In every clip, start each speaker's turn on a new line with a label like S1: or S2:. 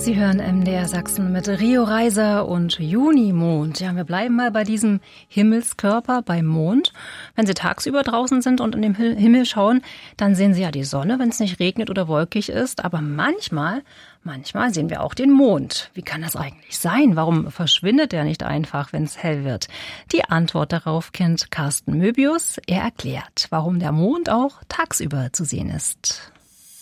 S1: Sie hören MDR Sachsen mit Rio Reiser und Junimond. Ja, wir bleiben mal bei diesem Himmelskörper, beim Mond. Wenn Sie tagsüber draußen sind und in den Himmel schauen, dann sehen Sie ja die Sonne, wenn es nicht regnet oder wolkig ist. Aber manchmal sehen wir auch den Mond. Wie kann das eigentlich sein? Warum verschwindet er nicht einfach, wenn es hell wird? Die Antwort darauf kennt Carsten Möbius. Er erklärt, warum der Mond auch tagsüber zu sehen ist.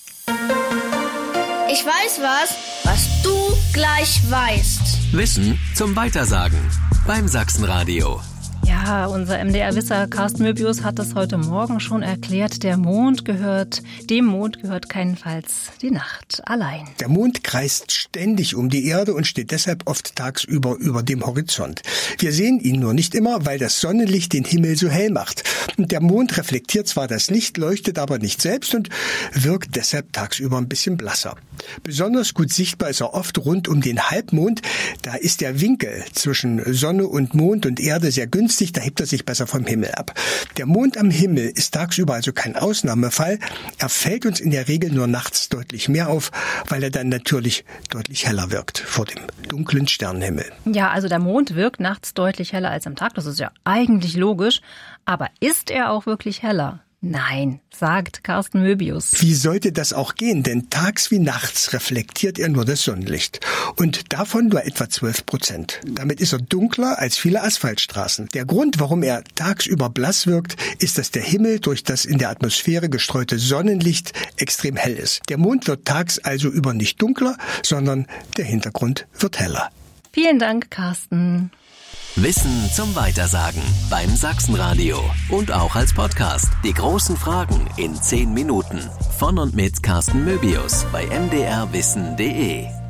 S2: Ich weiß was du gleich weißt.
S3: Wissen zum Weitersagen beim Sachsenradio.
S1: Ja, unser MDR-Wisser Carsten Möbius hat das heute Morgen schon erklärt. Dem Mond gehört keinenfalls die Nacht allein.
S4: Der Mond kreist ständig um die Erde und steht deshalb oft tagsüber über dem Horizont. Wir sehen ihn nur nicht immer, weil das Sonnenlicht den Himmel so hell macht. Und der Mond reflektiert zwar das Licht, leuchtet aber nicht selbst und wirkt deshalb tagsüber ein bisschen blasser. Besonders gut sichtbar ist er oft rund um den Halbmond. Da ist der Winkel zwischen Sonne und Mond und Erde sehr günstig. Da hebt er sich besser vom Himmel ab. Der Mond am Himmel ist tagsüber also kein Ausnahmefall. Er fällt uns in der Regel nur nachts deutlich mehr auf, weil er dann natürlich deutlich heller wirkt vor dem dunklen Sternenhimmel.
S1: Ja, also der Mond wirkt nachts deutlich heller als am Tag. Das ist ja eigentlich logisch. Aber ist er auch wirklich heller? Nein, sagt Carsten Möbius.
S4: Wie sollte das auch gehen? Denn tags wie nachts reflektiert er nur das Sonnenlicht. Und davon nur etwa 12%. Damit ist er dunkler als viele Asphaltstraßen. Der Grund, warum er tagsüber blass wirkt, ist, dass der Himmel durch das in der Atmosphäre gestreute Sonnenlicht extrem hell ist. Der Mond wird tags also über nicht dunkler, sondern der Hintergrund wird heller.
S1: Vielen Dank, Carsten.
S3: Wissen zum Weitersagen beim Sachsenradio und auch als Podcast. Die großen Fragen in 10 Minuten. Von und mit Carsten Möbius bei mdrwissen.de.